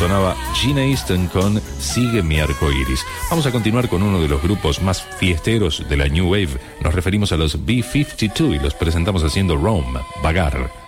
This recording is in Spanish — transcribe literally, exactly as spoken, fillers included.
sonaba Gina Easton con Sigue mi arcoiris. Vamos a continuar con uno de los grupos más fiesteros de la New Wave. Nos referimos a los B cincuenta y dos y los presentamos haciendo Rome, Vagar.